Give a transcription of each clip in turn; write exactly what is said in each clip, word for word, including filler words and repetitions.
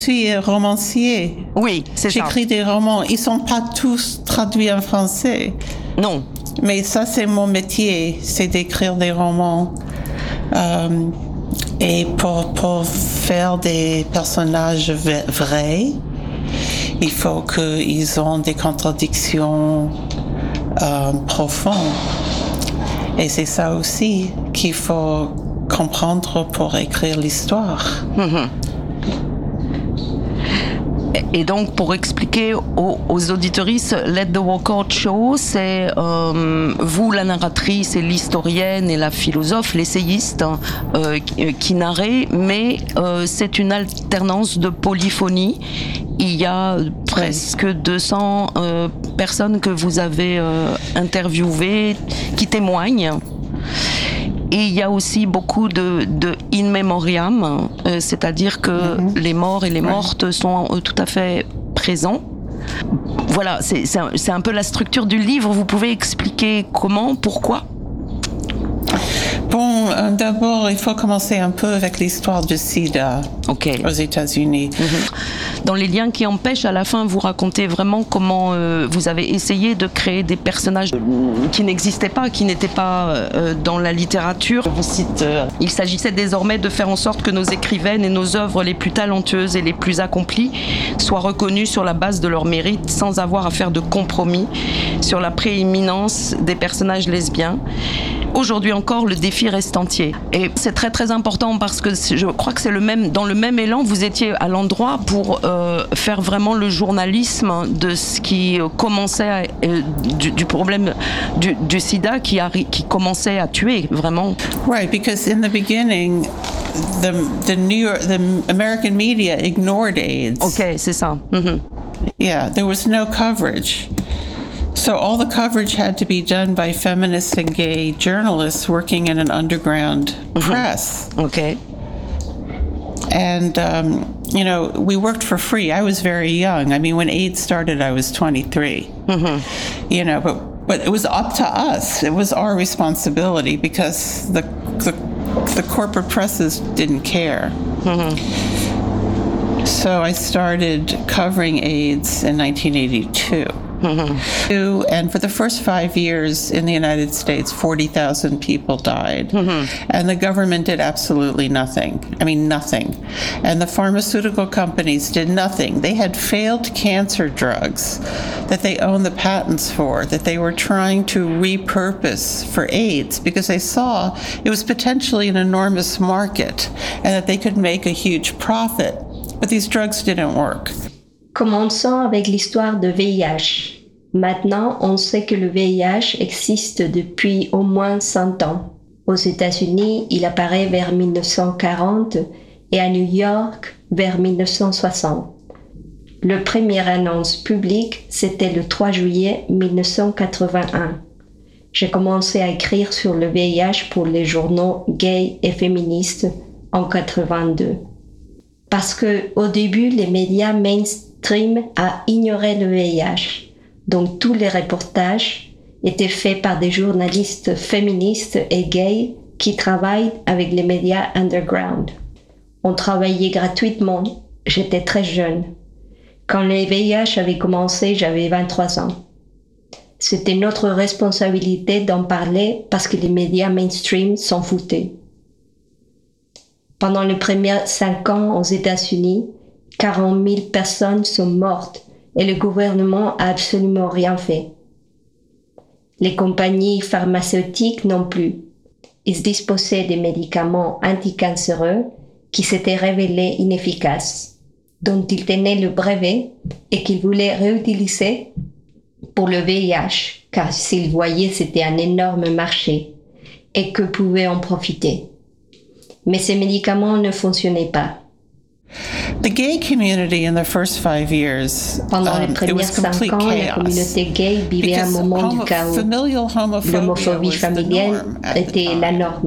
Je suis romancier. Oui, c'est ça. J'écris des romans. Ils ne sont pas tous traduits en français. Non. Mais ça, c'est mon métier, c'est d'écrire des romans. Euh, et pour, pour faire des personnages vrais, il faut qu'ils aient des contradictions euh, profondes. Et c'est ça aussi qu'il faut comprendre pour écrire l'histoire. Mm-hmm. Et donc, pour expliquer aux, aux auditrices, Let the Walkout Show, c'est euh, vous, la narratrice, et l'historienne, et la philosophe, l'essayiste, euh, qui, qui narrez, mais euh, c'est une alternance de polyphonie. Il y a presque deux cents euh, personnes que vous avez euh, interviewées, qui témoignent. Et il y a aussi beaucoup de, de in memoriam, euh, c'est-à-dire que mm-hmm. les morts et les mortes ouais. sont euh, tout à fait présents. Voilà, c'est, c'est, un, c'est un peu la structure du livre. Vous pouvez expliquer comment, pourquoi ? Bon, euh, d'abord, il faut commencer un peu avec l'histoire du sida okay. aux États-Unis. Mm-hmm. Dans les liens qui empêchent, à la fin, vous racontez vraiment comment euh, vous avez essayé de créer des personnages qui n'existaient pas, qui n'étaient pas euh, dans la littérature. Je vous cite, euh, il s'agissait désormais de faire en sorte que nos écrivaines et nos œuvres les plus talentueuses et les plus accomplies soient reconnues sur la base de leur mérite, sans avoir à faire de compromis sur la prééminence des personnages lesbiens. Aujourd'hui encore, le défi reste entier. Et c'est très très important parce que je crois que c'est le même, dans le même élan, vous étiez à l'endroit pour euh, faire vraiment le journalisme de ce qui commençait, à, euh, du, du problème du, du sida qui, a, qui commençait à tuer, vraiment. Right, because in the beginning, the, the, New York, the American media ignored AIDS. Ok, c'est ça. Mm-hmm. Yeah, there was no coverage. So all the coverage had to be done by feminist and gay journalists working in an underground mm-hmm. press. Okay. And, um, you know, we worked for free. I was very young. I mean, when AIDS started, I was twenty-three. Mm-hmm. You know, but, but it was up to us. It was our responsibility because the, the, the corporate presses didn't care. Mm-hmm. So I started covering AIDS in nineteen eighty-two. Mm-hmm. And for the first five years in the United States, forty thousand people died. Mm-hmm. And the government did absolutely nothing. I mean, nothing. And the pharmaceutical companies did nothing. They had failed cancer drugs that they owned the patents for, that they were trying to repurpose for AIDS because they saw it was potentially an enormous market and that they could make a huge profit. But these drugs didn't work. Commençons avec l'histoire de V I H. Maintenant, on sait que le V I H existe depuis au moins cent ans. Aux États-Unis, il apparaît vers mille neuf cent quarante et à New York vers mille neuf cent soixante. Le première annonce publique, c'était le trois juillet mille neuf cent quatre-vingt-un. J'ai commencé à écrire sur le V I H pour les journaux gays et féministes en quatre-vingt-deux. Parce que au début, les médias mainstream a ignoré le V I H. Donc tous les reportages étaient faits par des journalistes féministes et gays qui travaillent avec les médias underground. On travaillait gratuitement. J'étais très jeune. Quand le V I H avait commencé, j'avais vingt-trois ans. C'était notre responsabilité d'en parler parce que les médias mainstream s'en foutaient. Pendant les premiers cinq ans aux États-Unis, quarante mille personnes sont mortes et le gouvernement a absolument rien fait. Les compagnies pharmaceutiques non plus. Ils disposaient des médicaments anticancéreux qui s'étaient révélés inefficaces, dont ils tenaient le brevet et qu'ils voulaient réutiliser pour le V I H, car s'ils voyaient c'était un énorme marché et que pouvaient en profiter. Mais ces médicaments ne fonctionnaient pas. The gay community in the first five years, Pendant um, les premières cinq ans, la communauté gay vivait un moment du chaos. L'homophobie familiale était la norme.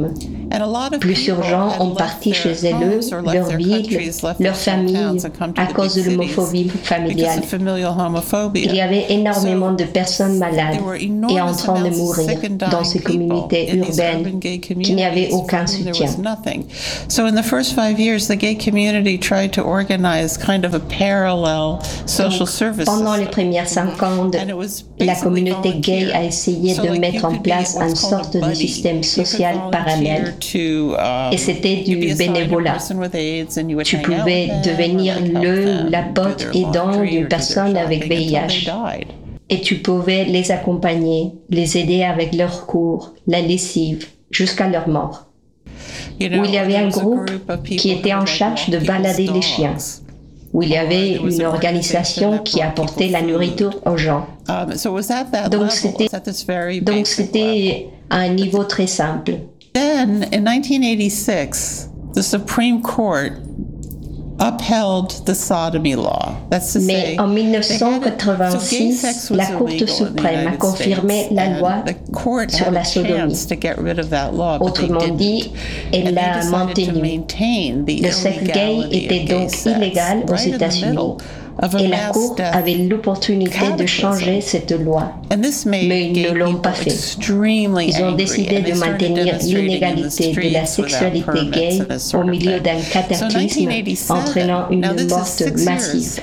Plusieurs gens ont parti chez eux, leur ville, leur famille, à cause de l'homophobie familiale. Il y avait énormément de personnes malades et en train de mourir dans ces communautés urbaines qui n'avaient aucun soutien. So in the first five years, the gay community tried to organize kind of a parallel social service. Pendant les premières cinq ans, la communauté gay a essayé de mettre en place une sorte de système social parallèle. Et c'était du bénévolat. Tu pouvais devenir le ou la pote aidant d'une personne avec V I H. Et tu pouvais les accompagner, les aider avec leurs cours, la lessive, jusqu'à leur mort. Où il y avait un groupe qui était en charge de balader les chiens. Où il y avait une organisation qui apportait la nourriture aux gens. Donc c'était, donc c'était à un niveau très simple. Then, in nineteen eighty-six, the Supreme Court upheld the sodomy law. That's to Mais say, en dix-neuf cent quatre-vingt-six, la Cour suprême a confirmé la loi sur la sodomie. Autrement dit, elle l'a maintenue. Le sexe gay était donc illégal aux États-Unis. Et la Cour avait l'opportunité de changer cette loi. Mais ils ne l'ont pas fait. Ils ont décidé de maintenir l'inégalité de la sexualité gay au milieu d'un cataclysme entraînant une mort massive.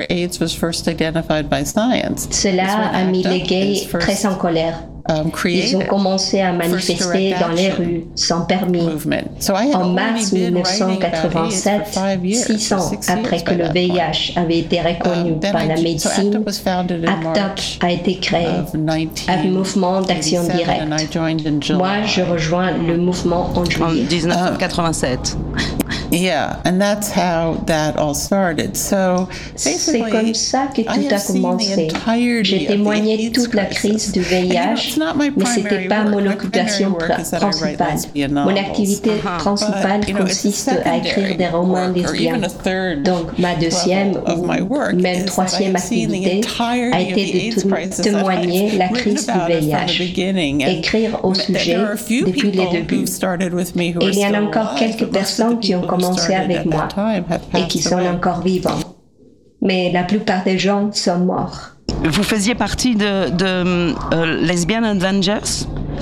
Cela a mis les gays très en colère. Ils ont commencé à manifester dans les rues sans permis. En mars dix-neuf cent quatre-vingt-sept, six ans après que le V I H avait été reconnu par la médecine, ACT UP a été créé, un mouvement d'action directe. Moi, je rejoins le mouvement en juillet. En dix-neuf cent quatre-vingt-sept. Yeah, and that's how that all started. So C'est comme ça que tout a commencé. J'ai témoigné toute la crise du V I H, mais ce n'était pas mon occupation principale. Mon activité principale consiste à écrire des romans lesbiens. Donc ma deuxième ou même troisième activité a été de témoigner la crise du V I H, écrire au sujet depuis les débuts. Et il y en a encore quelques personnes qui ont commencé avec moi et qui sont encore vivants. Mais la plupart des gens sont morts. Vous faisiez partie de, de uh, Lesbian Avengers.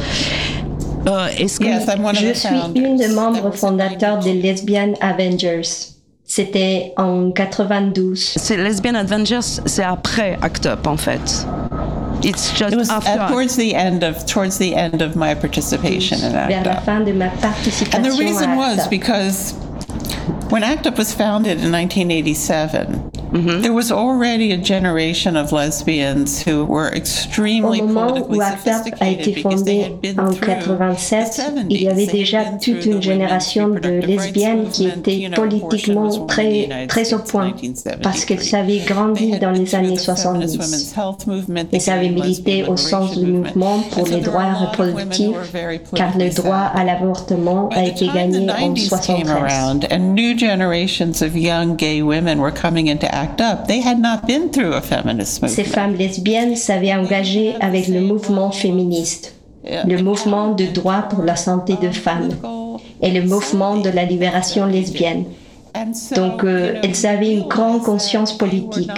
Uh, est-ce que Yes, I'm one of Je the suis founders. une des membres fondateurs des Lesbian Avengers. C'était en quatre-vingt-douze. c'est Lesbian Avengers, c'est après ACT UP en fait. It's just it was after. at, towards the end of towards the end of my participation in Vers la ACT UP. fin de ma And participation the reason à was ACT UP. because when ACT UP was founded in nineteen eighty-seven, Mm-hmm. there was already a generation of lesbians who were Au extremely moment politically où ACT UP a sophisticated été because they fondé had been en through quatre-vingt-sept, the seventies. il y avait They had déjà been toute through une the génération women's de reproductive rights lesbiennes qui movement, étaient you know, portion was politiquement born in the très, United très au States in point nineteen seventy-three. parce qu'elles avaient They grandi had dans been les through années the feminist soixante-dix. women's health movement, the Elles avaient gay milité lesbian au sens du liberation mouvement movement. pour And so les there were droits a lot of women who reproductifs, were very car le politically droit savvy. à l'avortement a By the été time the gagné en nineties came soixante-treize. around and new generations of young gay women were coming into ACT UP, they had not been through a feminist Ces movement. femmes lesbiennes s'avaient engagées avec le mouvement féministe, le mouvement de droit pour la santé de femmes et le mouvement de la libération lesbienne. Donc, euh, elles avaient une grande conscience politique.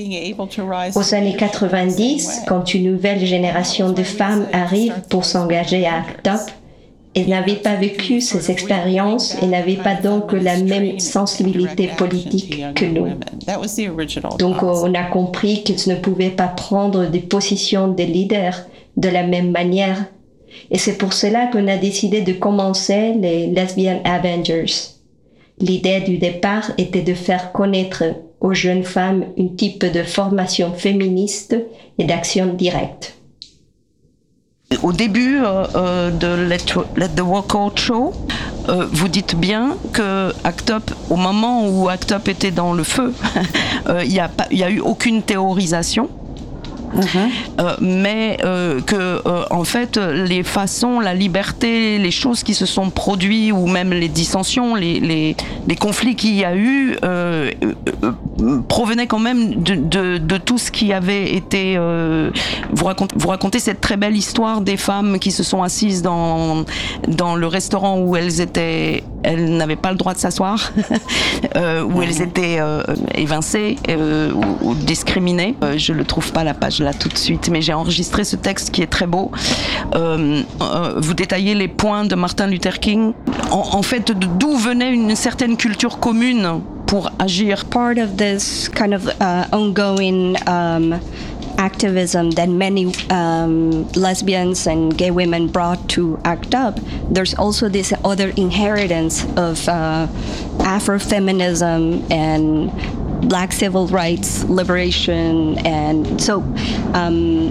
Aux années quatre-vingt-dix, quand une nouvelle génération de femmes arrive pour s'engager à ACT UP, elles n'avaient pas vécu ces expériences et n'avaient pas donc la même sensibilité politique que nous. Donc, on a compris qu'elles ne pouvaient pas prendre des positions de leaders de la même manière. Et c'est pour cela qu'on a décidé de commencer les Lesbian Avengers. L'idée du départ était de faire connaître aux jeunes femmes un type de formation féministe et d'action directe. Au début euh, euh, de Let, Let the Walkout Show, euh, vous dites bien que ACT UP, au moment où ACT UP était dans le feu, il euh, n'y a, a eu aucune théorisation. mm-hmm. euh, mais euh, que euh, en fait les façons, la liberté, les choses qui se sont produites ou même les dissensions, les, les, les conflits qu'il y a eu euh, euh, provenaient quand même de, de, de tout ce qui avait été. Euh, vous, racontez, vous racontez cette très belle histoire des femmes qui se sont assises dans, dans le restaurant où elles étaient, elles n'avaient pas le droit de s'asseoir, euh, où elles étaient euh, évincées euh, ou, ou discriminées. Euh, je ne trouve pas la page là tout de suite, mais j'ai enregistré ce texte qui est très beau. Euh, euh, vous détaillez les points de Martin Luther King. En, en fait, d'où venait une certaine culture commune pour agir. Part of this kind of uh, ongoing um, activism that many um, lesbians and gay women brought to ACT UP, there's also this other inheritance of uh, Afrofeminism and Black civil rights liberation, and so um,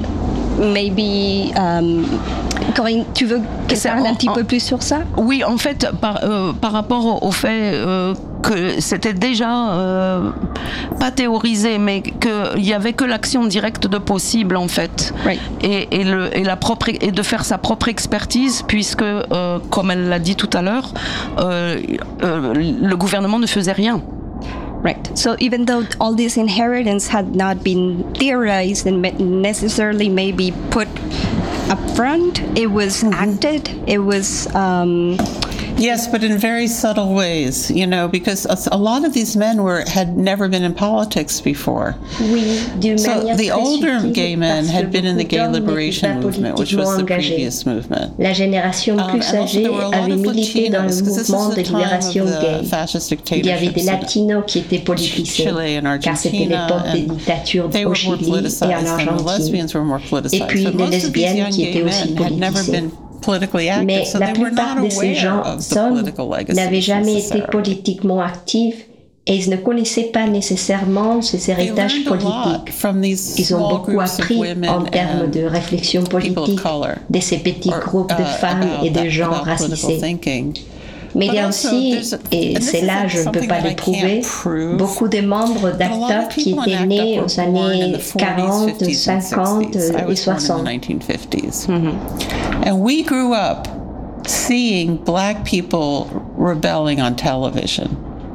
maybe um, Corinne, tu veux que ça parle un petit en, peu plus sur ça? Oui, en fait, par, euh, par rapport au fait euh, que c'était déjà euh, pas théorisé, mais qu'il y avait que l'action directe de possible en fait, right. et, et, le, et, la propre, et de faire sa propre expertise, puisque euh, comme elle l'a dit tout à l'heure, euh, euh, le gouvernement ne faisait rien. Right. So even though all this inheritance had not been theorized and necessarily maybe put up front, it was mm-hmm. acted. It was. Um, Yes, but in very subtle ways, you know, because a lot of these men were had never been in politics before. Oui, d'une so manière the très older subtile, gay men had been in the gay liberation movement, which was the engagé. previous movement. La génération plus um, âgée avait milité dans le mouvement de libération gay. Il y avait des latinos qui étaient politisés, car c'était l'époque des dictatures au Chili et en Argentine. Et puis les lesbiennes qui étaient aussi politisées. Mais la plupart de ces gens hommes n'avaient jamais été politiquement actifs et ils ne connaissaient pas nécessairement ces héritages politiques. Ils ont beaucoup appris en termes de réflexion politique de ces petits groupes de femmes et de gens racisés. Mais il y a aussi, et c'est là je ne peux pas le prouver, beaucoup de membres d'ACT UP qui étaient nés aux années quarante, cinquante et soixante. Mm-hmm. And we grew up seeing black people rebelling on television.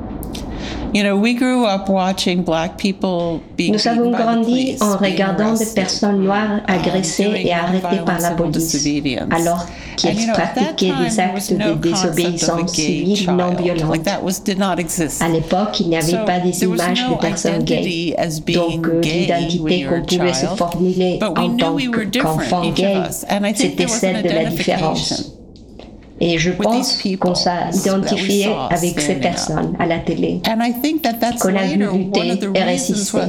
You know, we grew up watching black people being Nous avons grandi en regardant des personnes noires agressées et arrêtées par la police, alors qu'ils pratiquaient des actes de désobéissance civile non violente. À l'époque, il n'y avait pas des images de personnes gays, donc l'identité qu'on pouvait se formuler en tant qu'enfant gay, c'était celle de la différence. Et je pense qu'on s'est identifié avec ces personnes à la télé, qu'on a vu lutter et résister.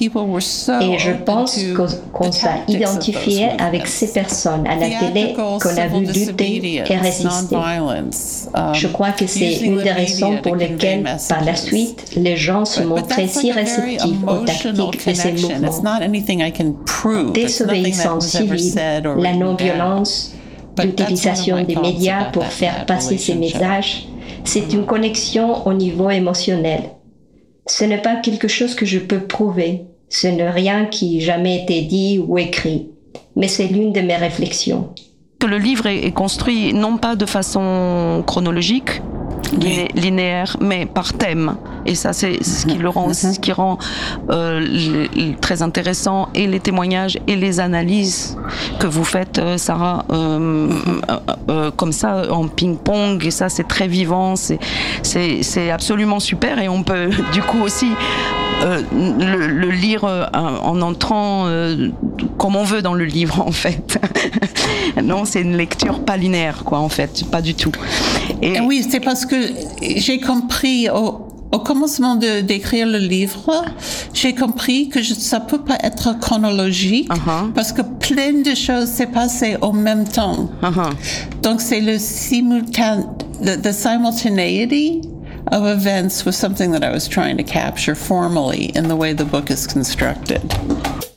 Et je pense qu'on s'est identifié avec ces personnes à la télé, qu'on a vu lutter et résister. Je crois que c'est une des raisons pour lesquelles, par la suite, les gens se montraient si réceptifs aux tactiques de ces mouvements. Désobéissance civile, la non-violence, l'utilisation des médias pour faire passer ces messages, c'est une connexion au niveau émotionnel. Ce n'est pas quelque chose que je peux prouver, ce n'est rien qui ait jamais été dit ou écrit, mais c'est l'une de mes réflexions. Le livre est construit non pas de façon chronologique, linéaire, mais par thème. Et ça, c'est ce qui le rend, ce qui rend euh, le, très intéressant, et les témoignages et les analyses que vous faites, euh, Sarah, euh, euh, euh, comme ça, en ping-pong. Et ça, c'est très vivant, c'est, c'est, c'est absolument super. Et on peut, du coup, aussi euh, le, le lire euh, en entrant euh, comme on veut dans le livre, en fait. Non, c'est une lecture pas linéaire, quoi, en fait, pas du tout. Et oui, c'est parce que j'ai compris au, au commencement de, d'écrire le livre, j'ai compris que je, ça peut pas être chronologique, uh-huh. parce que plein de choses s'est passé au même temps. Uh-huh. Donc c'est le simultan, the, the simultaneity of events was something that I was trying to capture formally in the way the book is constructed.